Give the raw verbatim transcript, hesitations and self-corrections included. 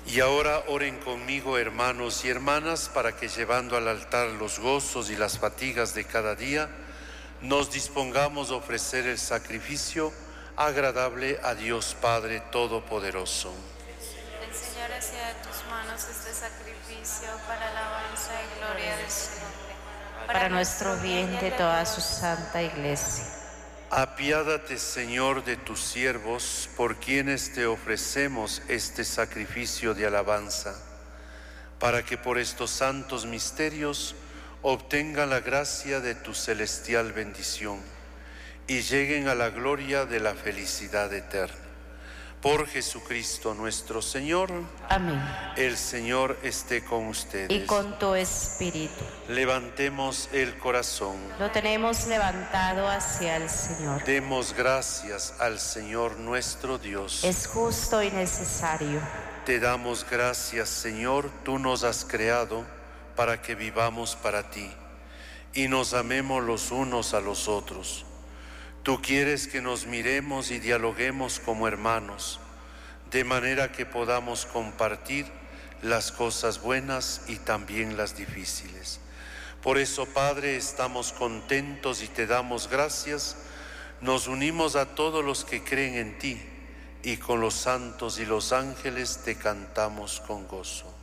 Y ahora oren conmigo, hermanos y hermanas, para que llevando al altar los gozos y las fatigas de cada día, nos dispongamos a ofrecer el sacrificio agradable a Dios Padre Todopoderoso. El Señor hacía de tus manos este sacrificio para alabanza y gloria de su nombre, para nuestro bien de toda su santa Iglesia. Apiádate, Señor, de tus siervos, por quienes te ofrecemos este sacrificio de alabanza, para que por estos santos misterios obtengan la gracia de tu celestial bendición y lleguen a la gloria de la felicidad eterna. Por Jesucristo nuestro Señor. Amén. El Señor esté con ustedes. Y con tu espíritu. Levantemos el corazón. Lo tenemos levantado hacia el Señor. Demos gracias al Señor nuestro Dios. Es justo y necesario. Te damos gracias, Señor, tú nos has creado para que vivamos para ti y nos amemos los unos a los otros. Tú quieres que nos miremos y dialoguemos como hermanos, de manera que podamos compartir las cosas buenas y también las difíciles. Por eso, Padre, estamos contentos y te damos gracias. Nos unimos a todos los que creen en ti y con los santos y los ángeles te cantamos con gozo.